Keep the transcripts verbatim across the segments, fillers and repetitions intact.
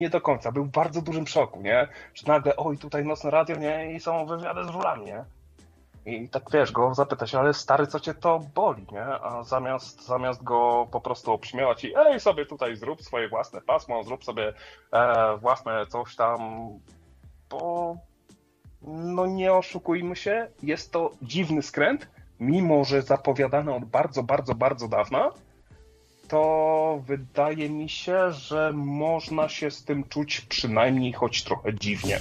nie do końca, był w bardzo dużym szoku, nie? Że nagle, oj, tutaj nocne radio, nie? I są wywiady z żulami, nie? I tak wiesz, go zapyta się, ale stary, co cię to boli, nie? A zamiast, zamiast go po prostu obśmiewać i ej, sobie tutaj zrób swoje własne pasmo, zrób sobie e, własne coś tam, bo no nie oszukujmy się, jest to dziwny skręt, mimo że zapowiadany od bardzo, bardzo, bardzo dawna, to wydaje mi się, że można się z tym czuć przynajmniej choć trochę dziwnie.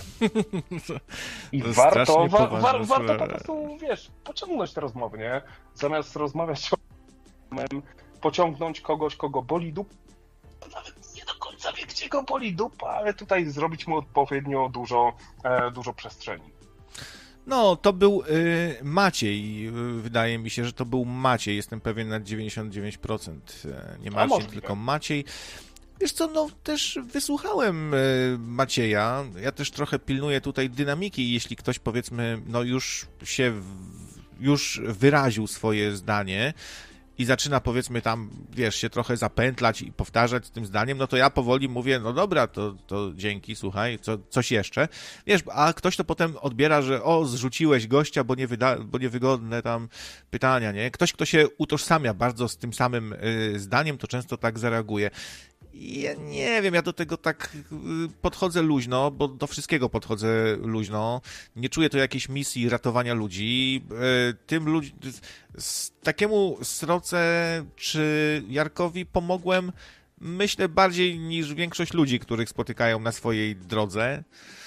I To warto, wa, poważne wa, warto po słowa. prostu, wiesz, pociągnąć te rozmowy, nie? Zamiast rozmawiać o tym, pociągnąć kogoś, kogo boli dupa, to nawet nie do końca wie, gdzie go boli dupa, ale tutaj zrobić mu odpowiednio dużo, e, dużo przestrzeni. No, to był y, Maciej. Y, Wydaje mi się, że to był Maciej. Jestem pewien na dziewięćdziesiąt dziewięć procent. Y, Nie Marcin, możliwe. tylko Maciej. Wiesz co, no też wysłuchałem y, Macieja. Ja też trochę pilnuję tutaj dynamiki. Jeśli ktoś, powiedzmy, no już się, w, już wyraził swoje zdanie i zaczyna, powiedzmy, tam, wiesz, się trochę zapętlać i powtarzać z tym zdaniem, no to ja powoli mówię, no dobra, to, to dzięki, słuchaj, co, coś jeszcze. Wiesz, a ktoś to potem odbiera, że o, zrzuciłeś gościa, bo, nie wyda, bo niewygodne tam pytania, nie? Ktoś, kto się utożsamia bardzo z tym samym y, zdaniem, to często tak zareaguje. Ja nie wiem, ja do tego tak podchodzę luźno, bo do wszystkiego podchodzę luźno. Nie czuję tu jakiejś misji ratowania ludzi. Tym ludzi, takiemu Sroce czy Jarkowi pomogłem, myślę, bardziej niż większość ludzi, których spotykają na swojej drodze.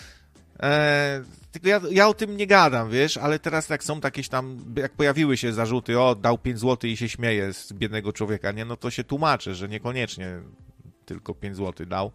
E, tylko ja, ja o tym nie gadam, wiesz, ale teraz jak są jakieś tam, jak pojawiły się zarzuty, o, dał pięć złotych i się śmieje z biednego człowieka, nie, no to się tłumaczy, że niekoniecznie tylko pięć złotych dał.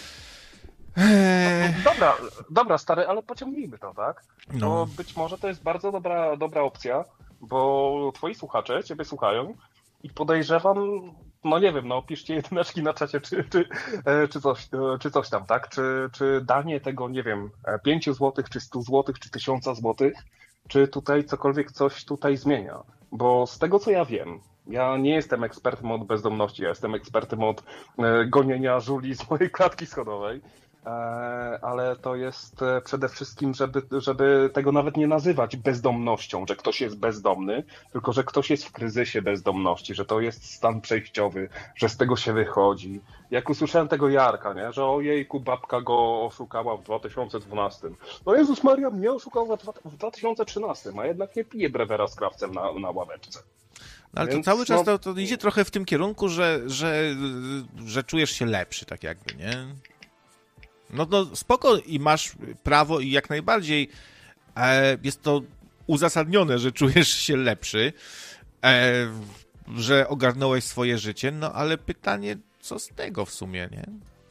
Eee... Dobra, dobra, stary, ale pociągnijmy to, tak? No. Bo być może to jest bardzo dobra, dobra opcja, bo twoi słuchacze ciebie słuchają i podejrzewam, no nie wiem, no piszcie jedyneczki na czacie, czy, czy, e, czy, coś, e, czy coś tam, tak? Czy, czy danie tego, nie wiem, pięć złotych, czy sto złotych, czy tysiąc złotych, czy tutaj cokolwiek coś tutaj zmienia? Bo z tego, co ja wiem, ja nie jestem ekspertem od bezdomności, ja jestem ekspertem od e, gonienia żuli z mojej klatki schodowej, e, ale to jest e, przede wszystkim, żeby, żeby tego nawet nie nazywać bezdomnością, że ktoś jest bezdomny, tylko że ktoś jest w kryzysie bezdomności, że to jest stan przejściowy, że z tego się wychodzi. Jak usłyszałem tego Jarka, nie, że ojejku, babka go oszukała w dwa tysiące dwunastym. No Jezus Maria, mnie oszukała w dwa tysiące trzynastym, a jednak nie pije brewera z krawcem na, na ławeczce. Ale Więc, to cały czas no... to, to idzie trochę w tym kierunku, że, że, że czujesz się lepszy, tak jakby, nie? No, no spoko i masz prawo i jak najbardziej e, jest to uzasadnione, że czujesz się lepszy, e, że ogarnąłeś swoje życie, no ale pytanie, co z tego w sumie, nie?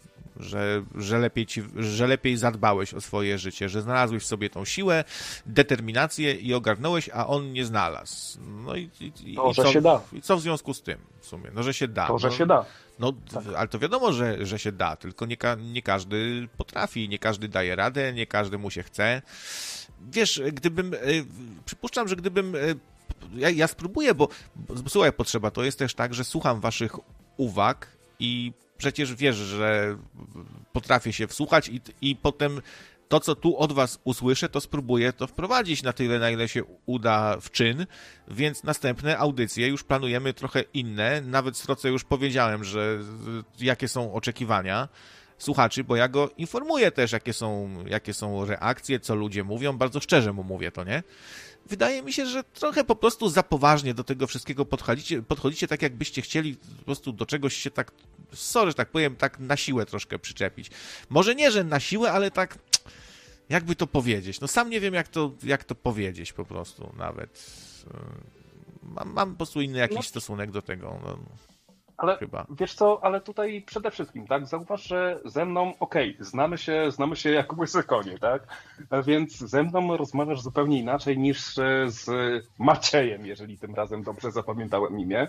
Że, że, lepiej ci, że lepiej zadbałeś o swoje życie, że znalazłeś w sobie tą siłę, determinację i ogarnąłeś, a on nie znalazł. No i, i, To, i, że co, się da. i co w związku z tym w sumie? No, że się da. To, że no, się da. No, Tak. ale to wiadomo, że, że się da, tylko nie, ka- nie każdy potrafi, nie każdy daje radę, nie każdy mu się chce. Wiesz, gdybym, y, przypuszczam, że gdybym, y, ja, ja spróbuję, bo, bo słuchaj, potrzeba, to jest też tak, że słucham waszych uwag i przecież wiesz, że potrafię się wsłuchać i, i potem to, co tu od was usłyszę, to spróbuję to wprowadzić na tyle, na ile się uda w czyn, więc następne audycje już planujemy trochę inne. Nawet Sroce już powiedziałem, że jakie są oczekiwania słuchaczy, bo ja go informuję też, jakie są, jakie są reakcje, co ludzie mówią. Bardzo szczerze mu mówię to, nie? Wydaje mi się, że trochę po prostu za poważnie do tego wszystkiego podchodzicie, podchodzicie tak, jakbyście chcieli po prostu do czegoś się tak, sorry, że tak powiem, tak na siłę troszkę przyczepić. Może nie, że na siłę, ale tak, jakby to powiedzieć. No sam nie wiem, jak to, jak to powiedzieć po prostu nawet. Mam, mam po prostu inny jakiś No. stosunek do tego. No. Ale Chyba. wiesz co, ale tutaj przede wszystkim, tak, zauważ, że ze mną, okej, okay, znamy się, znamy się jak łyse konie, tak, więc ze mną rozmawiasz zupełnie inaczej niż z Maciejem, jeżeli tym razem dobrze zapamiętałem imię,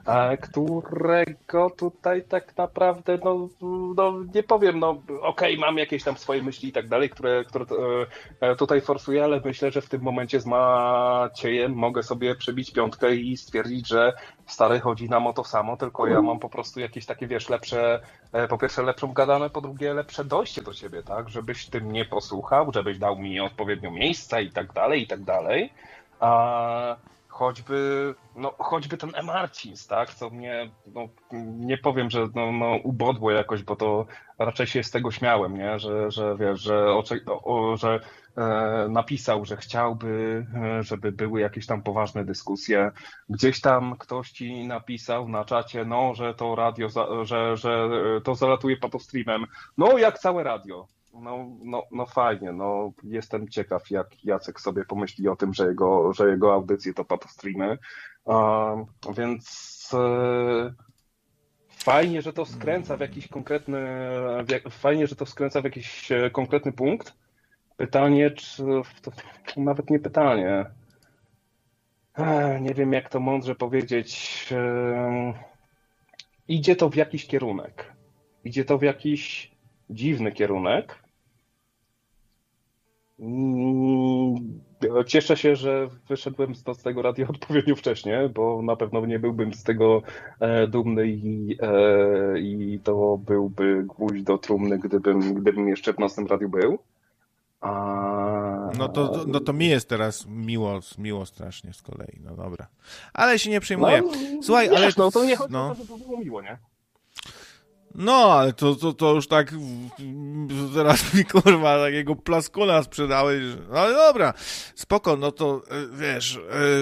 którego tutaj tak naprawdę, no, no nie powiem, no okej, okay, mam jakieś tam swoje myśli i tak dalej, które, które tutaj forsuję, ale myślę, że w tym momencie z Maciejem mogę sobie przybić piątkę i stwierdzić, że stary, chodzi nam o to samo, tylko ja ja mam po prostu jakieś takie, wiesz, lepsze, po pierwsze lepszą gadanę, po drugie lepsze dojście do ciebie, tak, żebyś ty mnie posłuchał, żebyś dał mi odpowiednio miejsca i tak dalej, i tak dalej. A choćby, no, choćby ten E. Marcins, tak, co mnie, no, nie powiem, że no, no, ubodło jakoś, bo to raczej się z tego śmiałem, nie, że, że wiesz, że, oczy, o, że e, napisał, że chciałby, e, żeby były jakieś tam poważne dyskusje. Gdzieś tam ktoś ci napisał na czacie, no, że to radio, za, że, że to zalatuje patostreamem. No, jak całe radio. No, no, no fajnie, no jestem ciekaw, jak Jacek sobie pomyśli o tym, że jego, że jego audycje to patostreamy. Um, więc e, fajnie, że to skręca w jakiś konkretny, w, fajnie, że to skręca w jakiś konkretny punkt. Pytanie, czy to, to nawet nie pytanie. Nie wiem, jak to mądrze powiedzieć. E, idzie to w jakiś kierunek. Idzie to w jakiś dziwny kierunek. Cieszę się, że wyszedłem z tego radia odpowiednio wcześnie, bo na pewno nie byłbym z tego dumny i, i to byłby gwóźdź do trumny, gdybym, gdybym jeszcze w nocnym radiu był. A... No to, no to mi jest teraz miło, miło strasznie z kolei, no dobra. Ale się nie przejmuję. No, Słuchaj, wiesz, ale... No to nie chodzi no. o to, żeby to było miło, nie? No, ale to, to, to już tak teraz mi, kurwa, takiego plaskula sprzedałeś. No ale dobra, spoko, no to wiesz,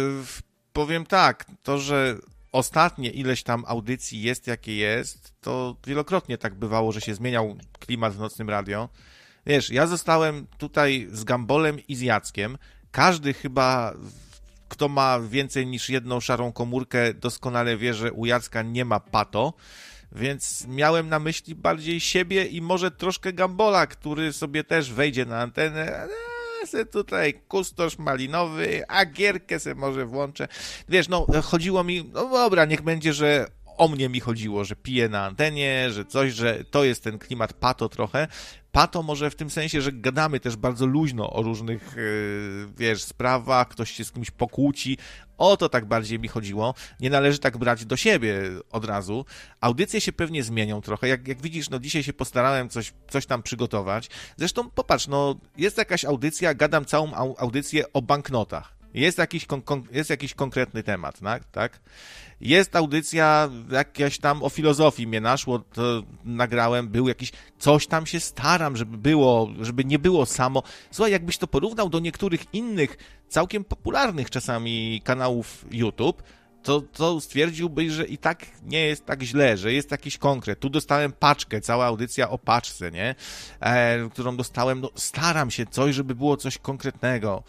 powiem tak, to, że ostatnie ileś tam audycji jest jakie jest, to wielokrotnie tak bywało, że się zmieniał klimat w Nocnym Radio. Wiesz, ja zostałem tutaj z Gambolem i z Jackiem. Każdy chyba, kto ma więcej niż jedną szarą komórkę, doskonale wie, że u Jacka nie ma pato. Więc miałem na myśli bardziej siebie i może troszkę Gambola, który sobie też wejdzie na antenę, a se tutaj kustosz malinowy, a gierkę se może włączę. Wiesz, no chodziło mi, no dobra, niech będzie, że o mnie mi chodziło, że piję na antenie, że coś, że to jest ten klimat pato trochę. Pato może w tym sensie, że gadamy też bardzo luźno o różnych, wiesz, sprawach, ktoś się z kimś pokłóci. O to tak bardziej mi chodziło. Nie należy tak brać do siebie od razu. Audycje się pewnie zmienią trochę. Jak, jak widzisz, no dzisiaj się postarałem coś, coś tam przygotować. Zresztą popatrz, no jest jakaś audycja, gadam całą audycję o banknotach. Jest jakiś, kon, jest jakiś konkretny temat, tak? tak? Jest audycja jakaś tam o filozofii mnie naszło, to nagrałem, był jakiś, coś tam się staram, żeby było, żeby nie było samo. Słuchaj, jakbyś to porównał do niektórych innych, całkiem popularnych czasami kanałów YouTube, to, to stwierdziłbyś, że i tak nie jest tak źle, że jest jakiś konkret. Tu dostałem paczkę, cała audycja o paczce, nie? E, którą dostałem, no staram się coś, żeby było coś konkretnego.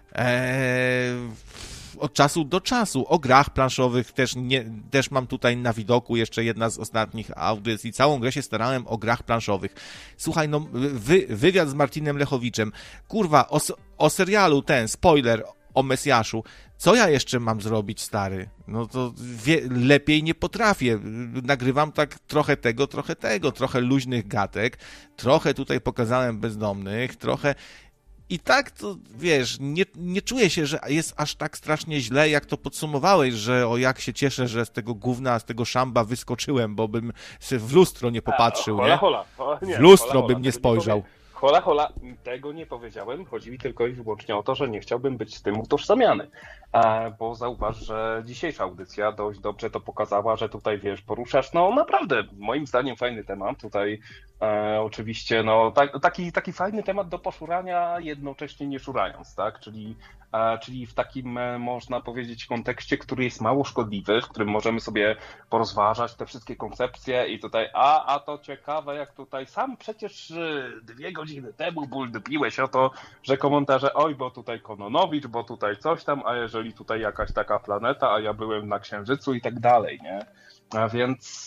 Eee, od czasu do czasu. O grach planszowych też, nie, też mam tutaj na widoku jeszcze jedna z ostatnich audycji. Całą grę się starałem o grach planszowych. Słuchaj, no wy, wywiad z Martinem Lechowiczem. Kurwa, o, o serialu ten, spoiler, o Mesjaszu. Co ja jeszcze mam zrobić, stary? No to wie, lepiej nie potrafię. Nagrywam tak trochę tego, trochę tego. Trochę luźnych gatek. Trochę tutaj pokazałem bezdomnych. Trochę... I tak to, wiesz, nie, nie czuję się, że jest aż tak strasznie źle, jak to podsumowałeś, że o jak się cieszę, że z tego gówna, z tego szamba wyskoczyłem, bo bym się w lustro nie popatrzył, hola, nie? hola, hola, nie? W lustro hola, hola, bym nie spojrzał. Hola, hola, tego nie powiedziałem. Chodzi mi tylko i wyłącznie o to, że nie chciałbym być z tym utożsamiany. Bo zauważ, że dzisiejsza audycja dość dobrze to pokazała, że tutaj, wiesz, poruszasz, no naprawdę, moim zdaniem fajny temat. Tutaj e, oczywiście, no tak, taki, taki fajny temat do poszurania, jednocześnie nie szurając, tak? Czyli, e, czyli w takim, e, można powiedzieć, kontekście, który jest mało szkodliwy, w którym możemy sobie porozważać te wszystkie koncepcje i tutaj, a, a to ciekawe, jak tutaj sam przecież e, dwie godziny temu buldupiłeś o to, że komentarze, oj, bo tutaj Kononowicz, bo tutaj coś tam, a jeżeli tutaj jakaś taka planeta, a ja byłem na Księżycu i tak dalej, nie? A więc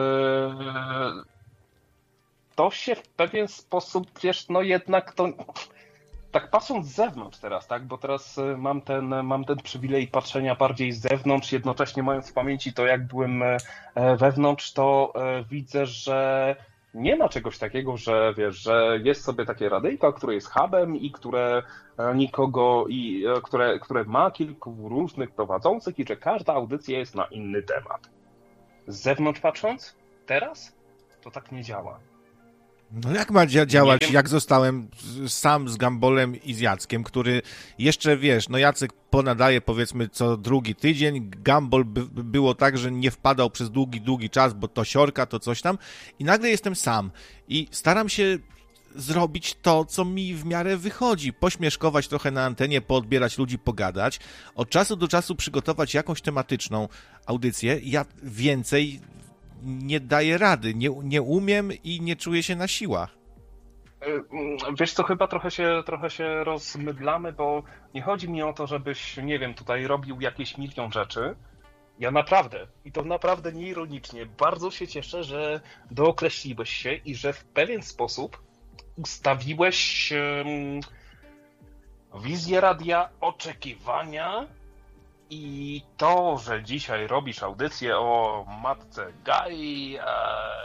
yy, to się w pewien sposób, wiesz, no jednak to, tak patrząc z zewnątrz teraz, tak, bo teraz mam ten, mam ten przywilej patrzenia bardziej z zewnątrz, jednocześnie mając w pamięci to, jak byłem wewnątrz, to widzę, że nie ma czegoś takiego, że wiesz, że jest sobie takie radyjko, które jest hubem i które nikogo, i które, które ma kilku różnych prowadzących i że każda audycja jest na inny temat. Z zewnątrz patrząc, teraz to tak nie działa. No jak ma dzia- działać, jak zostałem sam z Gambolem i z Jackiem, który jeszcze, wiesz, no Jacek ponadaje powiedzmy co drugi tydzień, Gambol by, by było tak, że nie wpadał przez długi, długi czas, bo to siorka, to coś tam i nagle jestem sam i staram się zrobić to, co mi w miarę wychodzi, pośmieszkować trochę na antenie, poodbierać ludzi, pogadać, od czasu do czasu przygotować jakąś tematyczną audycję, ja więcej nie daję rady, nie, nie umiem i nie czuję się na siłach. Wiesz co, chyba trochę się, trochę się rozmydlamy, bo nie chodzi mi o to, żebyś, nie wiem, tutaj robił jakieś milion rzeczy. Ja naprawdę, i to naprawdę nieironicznie, bardzo się cieszę, że dookreśliłeś się i że w pewien sposób ustawiłeś um, wizję radia, oczekiwania i to, że dzisiaj robisz audycję o matce Gai e,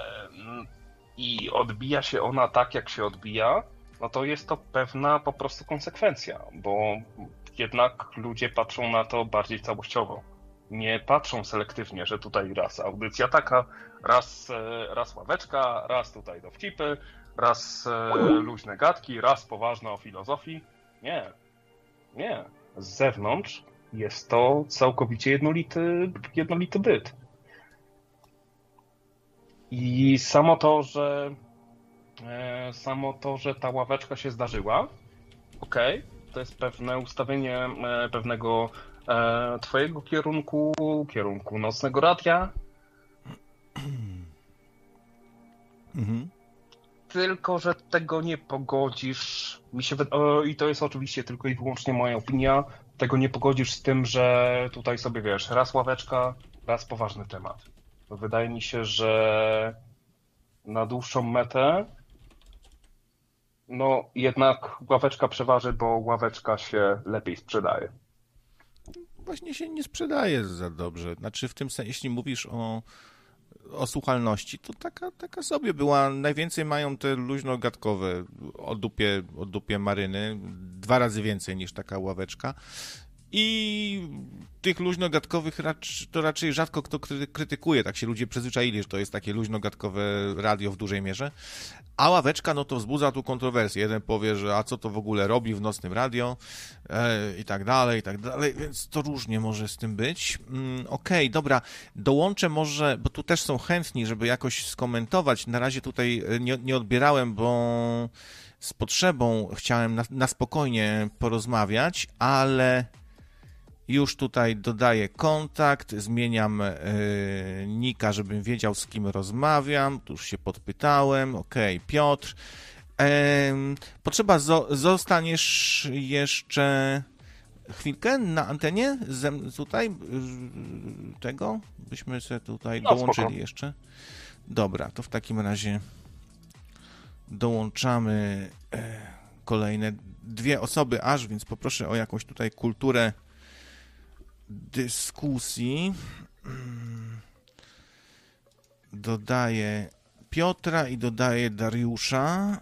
i odbija się ona tak, jak się odbija, no to jest to pewna po prostu konsekwencja, bo jednak ludzie patrzą na to bardziej całościowo. Nie patrzą selektywnie, że tutaj raz audycja taka, raz, raz ławeczka, raz tutaj dowcipy, raz luźne gadki, raz poważne o filozofii. Nie, nie. Z zewnątrz jest to całkowicie jednolity, jednolity byt. I samo to, że e, samo to, że ta ławeczka się zdarzyła, okej, okay, to jest pewne ustawienie e, pewnego e, twojego kierunku, kierunku nocnego radia. Mhm. Tylko, że tego nie pogodzisz, mi się wy... o, i to jest oczywiście tylko i wyłącznie moja opinia, tego nie pogodzisz z tym, że tutaj sobie wiesz, raz ławeczka, raz poważny temat. Wydaje mi się, że na dłuższą metę no jednak ławeczka przeważy, bo ławeczka się lepiej sprzedaje. Właśnie się nie sprzedaje za dobrze. Znaczy w tym sensie, jeśli mówisz o, o słuchalności, to taka, taka sobie była. Najwięcej mają te luźno-gadkowe o dupie, o dupie maryny. Dwa razy więcej niż taka ławeczka. I tych luźno-gadkowych racz, to raczej rzadko kto krytykuje, tak się ludzie przyzwyczaili, że to jest takie luźno-gadkowe radio w dużej mierze, a ławeczka no to wzbudza tu kontrowersję. Jeden powie, że a co to w ogóle robi w nocnym radio e, i tak dalej, i tak dalej, więc to różnie może z tym być. Mm, Okej, okay, dobra, dołączę może, bo tu też są chętni, żeby jakoś skomentować, na razie tutaj nie, nie odbierałem, bo z potrzebą chciałem na, na spokojnie porozmawiać, ale już tutaj dodaję kontakt, zmieniam yy, nika, żebym wiedział, z kim rozmawiam. Tu już się podpytałem. Okej, okay, Piotr. Yy, potrzeba, zo- zostaniesz jeszcze chwilkę na antenie z, tutaj yy, tego? Byśmy się tutaj no, dołączyli spoko. Jeszcze. Dobra, to w takim razie dołączamy yy, kolejne dwie osoby aż, więc poproszę o jakąś tutaj kulturę dyskusji. Dodaję Piotra i dodaję Dariusza.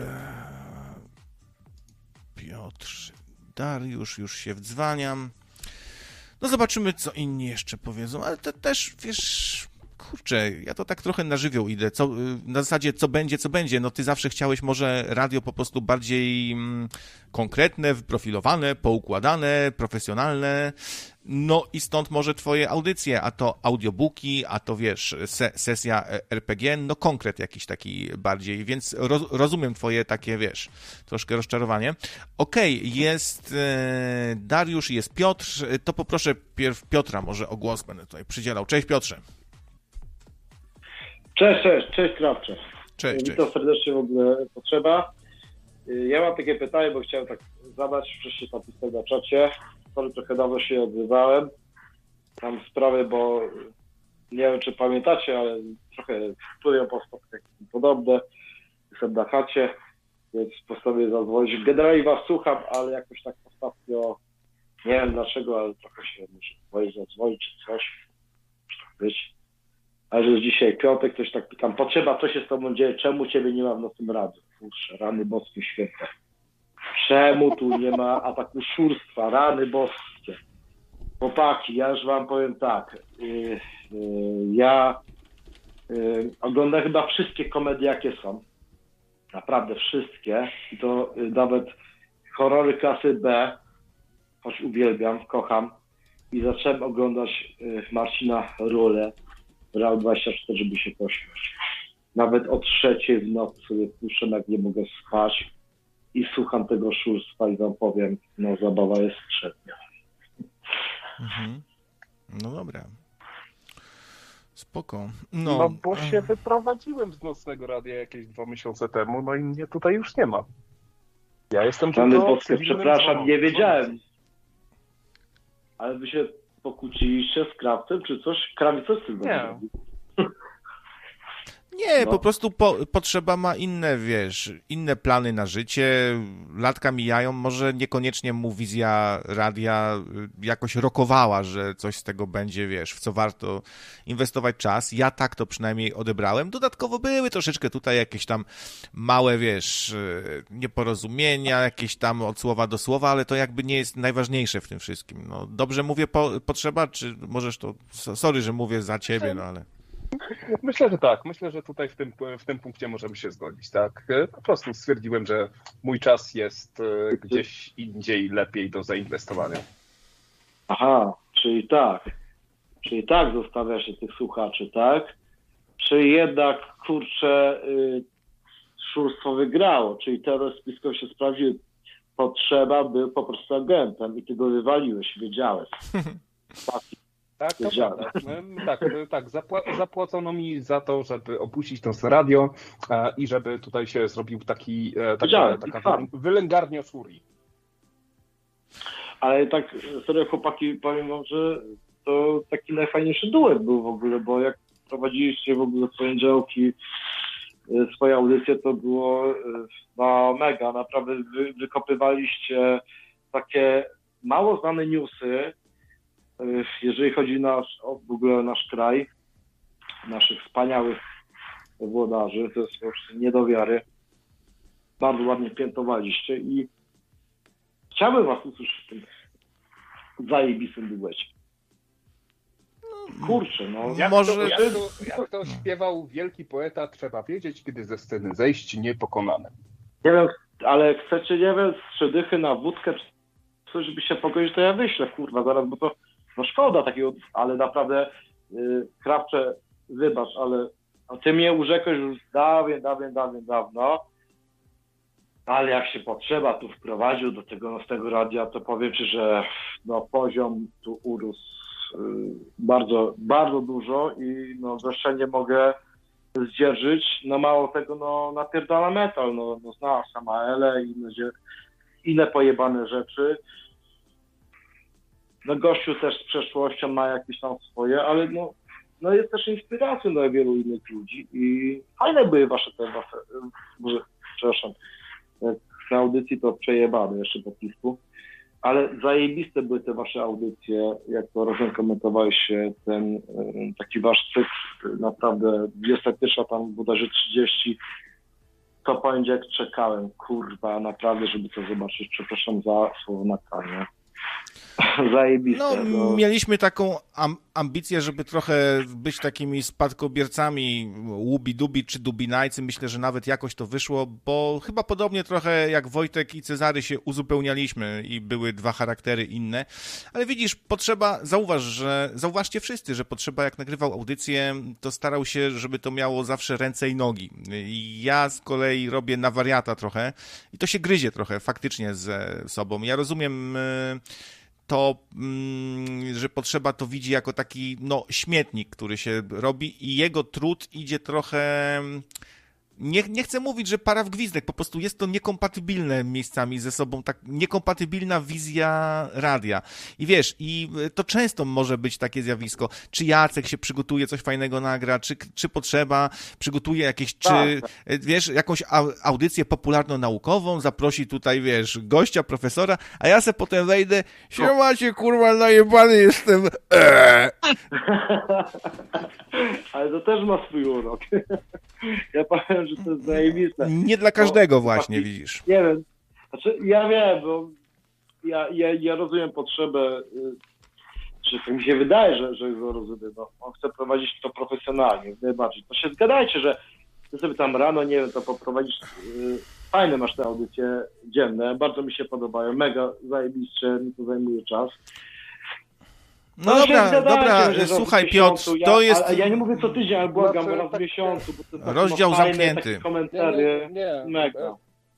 Piotr, Dariusz, już się wdzwaniam. No zobaczymy, co inni jeszcze powiedzą, ale to też, wiesz, kurczę, ja to tak trochę na żywioł idę, co, na zasadzie co będzie, co będzie, no ty zawsze chciałeś może radio po prostu bardziej mm, konkretne, wyprofilowane, poukładane, profesjonalne, no i stąd może twoje audycje, a to audiobooki, a to wiesz, se, sesja er pe gie, no konkret jakiś taki bardziej, więc roz, rozumiem twoje takie, wiesz, troszkę rozczarowanie. Okej, okay, jest e, Dariusz, jest Piotr, to poproszę pierw Piotra może o głos będę tutaj przydzielał. Cześć Piotrze. Cześć, cześć, cześć Krawcze. Cześć, Witam cześć. serdecznie w ogóle potrzeba. Ja mam takie pytanie, bo chciałem tak zadać, wcześniej tam pisać na czacie. Sorry, trochę dawno się odzywałem. Mam sprawę, bo nie wiem, czy pamiętacie, ale trochę studium powstawki podobne. Jestem na chacie, więc postanowię zadzwonić. Generalnie was słucham, ale jakoś tak ostatnio, nie wiem dlaczego, ale trochę się muszę boję zadzwonić czy coś. Może tak być. A że jest dzisiaj piątek, ktoś tak pytam, potrzeba, co się z tobą dzieje, czemu ciebie nie ma w nocnym radiu? Kurczę, rany boskie święte. Czemu tu nie ma ataku szurstwa, rany boskie? Chłopaki, ja już wam powiem tak. Yy, yy, ja yy, oglądam chyba wszystkie komedie, jakie są. Naprawdę wszystkie. I to yy, nawet horrory klasy B, choć uwielbiam, kocham. I zacząłem oglądać yy, Marcina Rulę, Real dwadzieścia cztery, żeby się pośmiać. Nawet o trzeciej w nocy puszczam, jak nie mogę spać i słucham tego szurstwa i wam powiem, no zabawa jest trzetnia. Mhm. No dobra. Spoko. No, No bo się wyprowadziłem z Nocnego Radia jakieś dwa miesiące temu, no i mnie tutaj już nie ma. Ja jestem Pany tylko Boskie, cywilnym przepraszam, dzwonem. nie wiedziałem. Ale wy się pokłóciliście z Krawcem, czy coś? Krawiec coś z tym Nie. robi? nie, No. po prostu po, potrzeba ma inne, wiesz, inne plany na życie, latka mijają, może niekoniecznie mu wizja radia y, jakoś rokowała, że coś z tego będzie, wiesz, w co warto inwestować czas. Ja tak to przynajmniej odebrałem. Dodatkowo były troszeczkę tutaj jakieś tam małe, wiesz, y, nieporozumienia, jakieś tam od słowa do słowa, ale to jakby nie jest najważniejsze w tym wszystkim. No, dobrze mówię po, potrzeba, czy możesz to, sorry, że mówię za ciebie, no ale... Myślę, że tak. Myślę, że tutaj w tym, w tym punkcie możemy się zgodzić, tak? Po prostu stwierdziłem, że mój czas jest e, gdzieś indziej lepiej do zainwestowania. Aha, czyli tak. Czyli tak zostawia się tych słuchaczy, tak? Czy jednak, kurczę, y, szurstwo wygrało, czyli teraz spisko się sprawdziły. Potrzeba był po prostu agentem i ty go wywaliłeś, wiedziałeś. Tak, to Wiedziałem. prawda. No, tak, tak. Zapła- zapłacono mi za to, żeby opuścić to radio e, i żeby tutaj się zrobił taki, e, taka, Wiedziałem, taka tak. wylę- wylęgarnia furii. Ale tak serio, chłopaki, powiem wam, że to taki najfajniejszy duet był w ogóle, bo jak prowadziliście w ogóle w poniedziałki y, swoje audycje, to było y, no mega, naprawdę wy, wykopywaliście takie mało znane newsy, y, jeżeli chodzi nasz, o w ogóle o nasz kraj, naszych wspaniałych włodarzy, to jest po prostu nie do wiary. Bardzo ładnie piętowaliście i chciałbym was usłyszeć w tym zajebistym duecie. Kurczę, no. Jak, Może- to, jak, to, jak to śpiewał wielki poeta, trzeba wiedzieć, kiedy ze sceny zejść niepokonanym. Nie wiem, ale chcecie, nie wiem, trzy dychy na wódkę, czy coś, żeby się pogodzić, to ja wyślę, kurwa, zaraz, bo to, no szkoda takiego, ale naprawdę, yy, Krawcze, wybacz, ale no, ty mnie urzekłeś już dawien, dawien, dawien, dawno, ale jak się potrzeba tu wprowadził do tego Nocnego Radia, to powiem ci, że no, poziom tu urósł yy, bardzo, bardzo dużo i no wreszcie nie mogę zdzierżyć. No mało tego, no napierdala metal, no, no zna Samaele i inne, inne pojebane rzeczy. No gościu też z przeszłością ma jakieś tam swoje, ale no, no jest też inspiracją dla wielu innych ludzi i fajne były wasze te wasze, może, przepraszam, jak na audycji to przejebane jeszcze po pisku, ale zajebiste były te wasze audycje, jak to razem komentowaliście, ten y, taki wasz cykl, naprawdę dwudziesta pierwsza tam bodajże trzydzieści, to poniedziałek czekałem, kurwa, naprawdę, żeby to zobaczyć, przepraszam za słowo na kanie. Zajebiste. No, No. mieliśmy taką am- ambicję, żeby trochę być takimi spadkobiercami łubi-dubi czy dubinajcy. Myślę, że nawet jakoś to wyszło, bo chyba podobnie trochę jak Wojtek i Cezary się uzupełnialiśmy i były dwa charaktery inne. Ale widzisz, potrzeba, zauważ, że, zauważcie wszyscy, że potrzeba jak nagrywał audycję, to starał się, żeby to miało zawsze ręce i nogi. I ja z kolei robię na wariata trochę i to się gryzie trochę faktycznie ze sobą. Ja rozumiem to, że potrzeba to widzi jako taki, no, śmietnik, który się robi i jego trud idzie trochę... Nie, nie chcę mówić, że para w gwizdek, po prostu jest to niekompatybilne miejscami ze sobą, tak niekompatybilna wizja radia. I wiesz, i to często może być takie zjawisko, czy Jacek się przygotuje, coś fajnego nagra, czy, czy potrzeba, przygotuje jakieś, czy, Tak. wiesz, jakąś audycję popularno-naukową, zaprosi tutaj, wiesz, gościa, profesora, a ja se potem wejdę, siemacie, kurwa, najebany jestem, eee. Ale to też ma swój urok. Ja powiem, że to jest zajebiste. Nie dla każdego Bo, właśnie, taki, widzisz. Nie wiem, znaczy ja wiem, bo ja, ja, ja rozumiem potrzebę y, Czy to mi się wydaje, że, że go rozumie, no. On chce prowadzić to profesjonalnie, najbardziej. To się zgadajcie, że ty sobie tam rano, nie wiem, to poprowadzisz, yy, fajne masz te audycje dzienne, bardzo mi się podobają, mega zajebiście, mi to zajmuje czas. No dobra, dobra, słuchaj Piotr, to jest... Ja, ja nie mówię co tydzień, ale błagam, Znaczy, bo raz w tak- miesiącu. Bo to Rozdział fajne, zamknięty. takie komentarze, Nie, nie, nie. mega.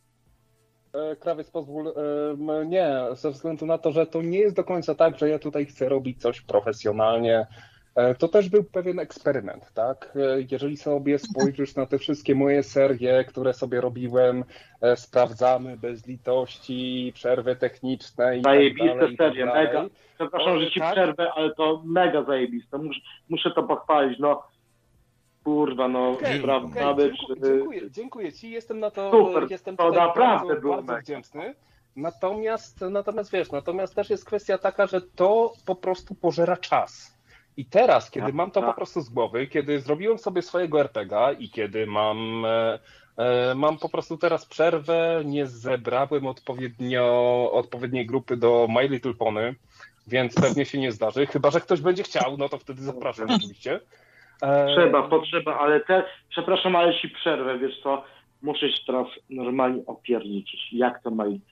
E, Krawiec, pozwól, e, m, nie, ze względu na to, że to nie jest do końca tak, że ja tutaj chcę robić coś profesjonalnie. E, To też był pewien eksperyment, tak? E, Jeżeli sobie spojrzysz na te wszystkie moje serie, które sobie robiłem, e, sprawdzamy bez litości, przerwy techniczne i tak Zajebiste dalej, i tak serie, dalej. mega. Przepraszam, że ci Tak? przerwę, ale to mega zajebiste. Muszę, muszę to pochwalić, no. Kurwa, no, Okej, prawda, okej, być, dziękuję, dziękuję, dziękuję Ci, jestem na to, Super, jestem to tutaj naprawdę bardzo, było bardzo mega. wdzięczny. Natomiast, natomiast wiesz, natomiast też jest kwestia taka, że to po prostu pożera czas. I teraz, kiedy Tak, mam to tak. po prostu z głowy, kiedy zrobiłem sobie swojego er pe gie a i kiedy mam, e, e, mam po prostu teraz przerwę, nie zebrałem odpowiednio, odpowiedniej grupy do My Little Pony, więc pewnie się nie zdarzy, chyba że ktoś będzie chciał, no to wtedy zapraszam oczywiście. E, Trzeba, potrzeba, ale te, przepraszam, ale ci przerwę, wiesz co, muszę się teraz normalnie opierniczyć, jak to ma iść.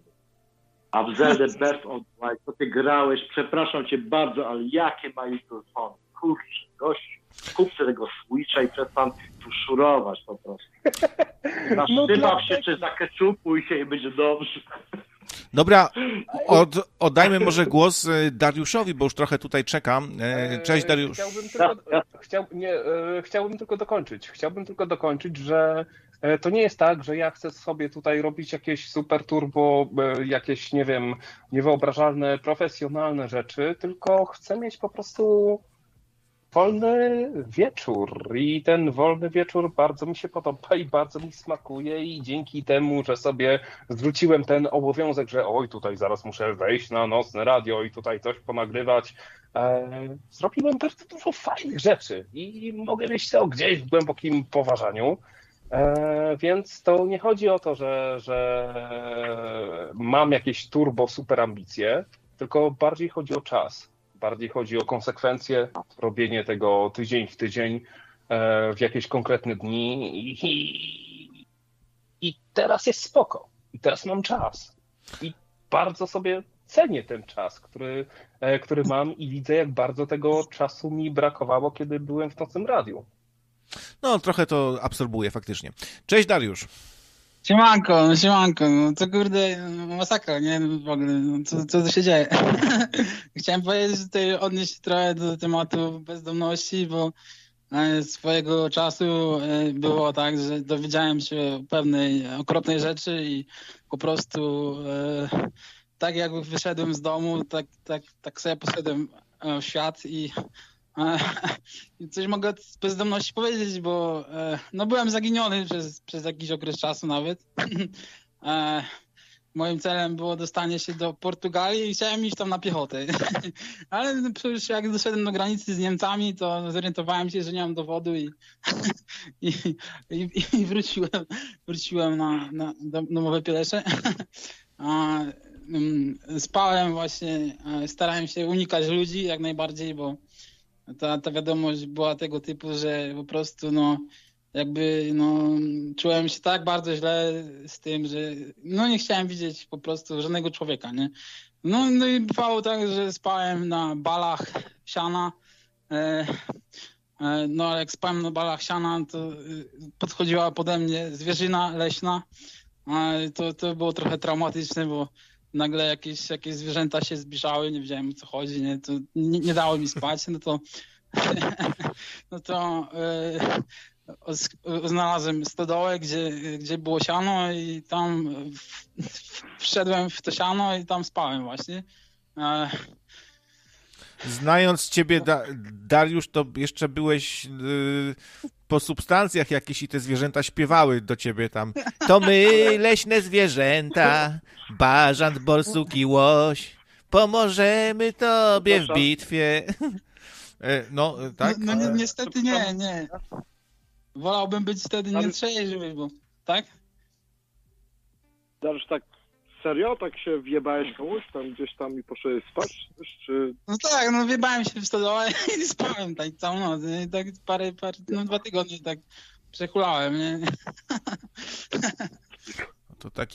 A w Zelda Breath of the Wild, to ty grałeś, przepraszam cię bardzo, ale jakie ma Little Pony? Kurczę, gość, kupcie tego Switcha i przestań tu szurować po prostu. Naszczypaw się, czy zakeczupuj się i będzie dobrze. Dobra, od, oddajmy może głos e, Dariuszowi, bo już trochę tutaj czekam. E, Cześć Dariusz. Chciałbym tylko, chciał, nie, e, chciałbym tylko dokończyć. Chciałbym tylko dokończyć, że e, to nie jest tak, że ja chcę sobie tutaj robić jakieś super turbo, e, jakieś, nie wiem, niewyobrażalne, profesjonalne rzeczy, tylko chcę mieć po prostu wolny wieczór i ten wolny wieczór bardzo mi się podoba i bardzo mi smakuje i dzięki temu, że sobie zwróciłem ten obowiązek, że oj, tutaj zaraz muszę wejść na nocne radio i tutaj coś ponagrywać, e, zrobiłem bardzo dużo fajnych rzeczy i mogę mieć to gdzieś w głębokim poważaniu. E, więc to nie chodzi o to, że, że mam jakieś turbo super ambicje, tylko bardziej chodzi o czas. Bardziej chodzi o konsekwencje, robienie tego tydzień w tydzień w jakieś konkretne dni i, i teraz jest spoko. I teraz mam czas. I bardzo sobie cenię ten czas, który, który mam i widzę, jak bardzo tego czasu mi brakowało, kiedy byłem w nocnym radiu. No, trochę to absorbuję faktycznie. Cześć Dariusz. Siemanko, no siemanko, no to kurde masakra, nie? W ogóle, no, co, co tu się dzieje? Chciałem powiedzieć, że tutaj odnieść trochę do tematu bezdomności, bo e, swojego czasu e, było tak, że dowiedziałem się pewnej okropnej rzeczy i po prostu e, tak jak wyszedłem z domu, tak, tak, tak sobie poszedłem e, w świat i I coś mogę z bezdomności powiedzieć, bo e, no byłem zaginiony przez, przez jakiś okres czasu nawet. E, moim celem było dostanie się do Portugalii i chciałem iść tam na piechotę. Ale no, przecież jak doszedłem do granicy z Niemcami, to zorientowałem się, że nie mam dowodu i, i, i, i wróciłem, wróciłem na, na domowe Pielesze. A, spałem właśnie, starałem się unikać ludzi jak najbardziej, bo Ta, ta wiadomość była tego typu, że po prostu no jakby no czułem się tak bardzo źle z tym, że no nie chciałem widzieć po prostu żadnego człowieka, nie? No, no i bywało tak, że spałem na balach siana, e, e, no ale jak spałem na balach siana, to podchodziła pode mnie zwierzyna leśna, a to, to było trochę traumatyczne, bo nagle jakieś, jakieś zwierzęta się zbliżały, nie wiedziałem o co chodzi, nie, to nie, nie dało mi spać, no to no to yy, znalazłem stodołę, gdzie, gdzie było siano i tam w, wszedłem w to siano i tam spałem właśnie. E... Znając ciebie, da- Dariusz, to jeszcze byłeś yy, po substancjach jakieś i te zwierzęta śpiewały do ciebie tam. To my, leśne zwierzęta, bażant, borsuk i łoś, pomożemy tobie w bitwie. No, tak? No, no ni- niestety nie, nie. Wolałbym być wtedy nie trzeźwy, bo tak? Dariusz, tak serio? Tak się wjebałeś komuś tam gdzieś tam i poszedłeś spać? Czy... No tak, no wjebałem się w stodołę i spałem tak całą noc. Nie? I tak parę, parę, no dwa tygodnie tak przechulałem, nie? To taki